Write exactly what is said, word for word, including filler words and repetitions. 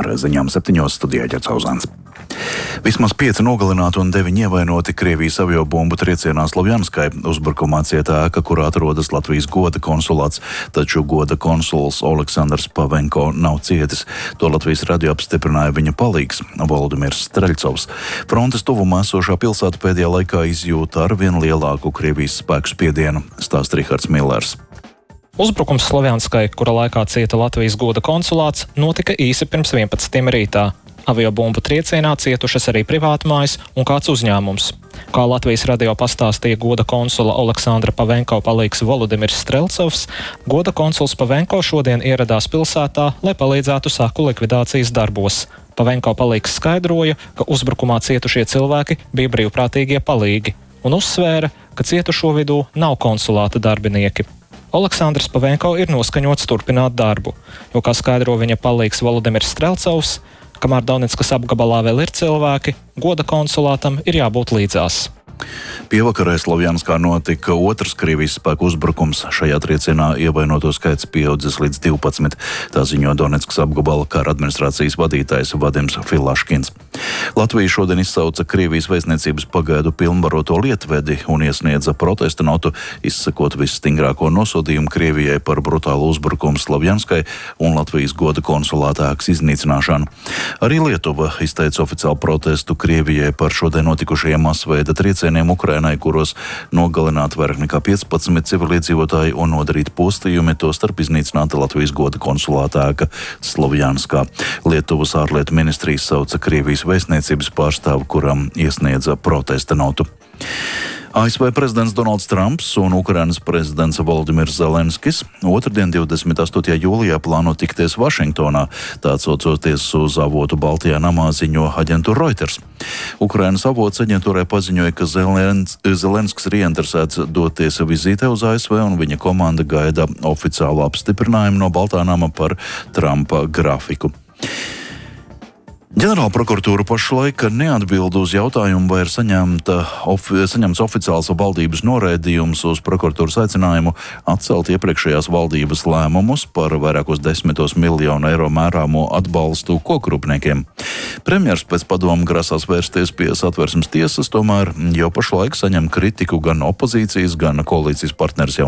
Par ziņām septiņos studijā Ģercauzāns. Vismaz pieci nogalināti un deviņi ievainoti Krievijas aviobumbu triecienā Slovjanskai. Uzbrukumā cieta ēka, kurā atrodas Latvijas goda konsulāts, taču goda konsuls Oleksandrs Pavenko nav cietis. To Latvijas radio apstiprināja viņa palīgs Volodimirs Streļcovs. Frontes tuvumā esošā pilsēta pēdējā laikā izjūta ar vien lielāku Krievijas spēku spiedienu, stāsta Rihards Millers. Uzbrukums Slovjanskai, kura laikā cieta Latvijas goda konsulāts, notika īsi pirms vienpadsmitiem rītā. Aviobumbu triecienā cietušas arī privātmājas un kāds uzņēmums. Kā Latvijas radio pastāstīja goda konsula Oleksandra Pavenko palīgs Volodimirs Streļcovs, goda konsuls Pavenko šodien ieradās pilsētā, lai palīdzētu saku likvidācijas darbos. Pavenko palīgs skaidroja, ka uzbrukumā cietušie cilvēki bija brīvprātīgie palīgi un uzsvēra, ka cietušo vidū nav konsulāta darbinieki. Oleksandrs Pavenko ir noskaņots turpināt darbu, jo, kā skaidro viņa palīgs Volodimirs Streļcovs, kamēr Donetskas apgabalā vēl ir cilvēki, goda konsulātam ir jābūt līdzās. Pievakarē Slovjanskā notika otrs Krievijas spēku uzbrukums. Šajā triecienā ievainoto skaits pieaudzis līdz divpadsmit. Tā ziņo Donetskas apgabala kara administrācijas vadītājs Vadims Filaškins. Latvija šodien izsauca Krievijas vēstniecības pagaidu pilnvaroto lietvedi un iesniedza protesta notu, izsakot visstingrāko nosodījumu Krievijai par brutālu uzbrukumu Slovjanskai un Latvijas goda konsulāta ēkas iznīcināšanu. Arī Lietuva izteica oficiālu protestu Krievijai par šodien notikušajiem masveida triecieniem Ukrainai, kuros nogalināti vairāk nekā piecpadsmit civiliedzīvotāji un nodarīti postījumi, tostarp iznīcināta Latvijas goda konsulāta ēka Slovjanskā. Lietuvas ārlietu ministrijas sauca Krievijas vēstniecības pārstāvu, kuram iesniedza protesta notu. A S V prezidents Donalds Trumps un Ukrainas prezidents Volodimirs Zelenskis otrdien, divdesmit astotajā jūlijā, plāno tikties Vašingtonā, tā atsaucoties uz avotu Baltijā namā, ziņo aģentūra Reuters. Ukrainas avots aģentūrai paziņoja, ka Zelens, Zelenskis ir ieinteresēts doties vizītē uz A S V un viņa komanda gaida oficiālu apstiprinājumu no Baltā nama par Trumpa grafiku. Ģenerāla prokuratūra pašlaik neatbild uz jautājumu, vai ir saņemta, of, saņemts oficiāls valdības noraidījums uz prokuratūras aicinājumu atcelt iepriekšējās valdības lēmumus par vairākos desmitos miljonu eiro mērāmo atbalstu kokrūpniekiem. Premjers pēc padomu grasās vērsties pie Satversmes tiesas, tomēr jau pašlaik saņem kritiku gan opozīcijas, gan koalīcijas partneris jau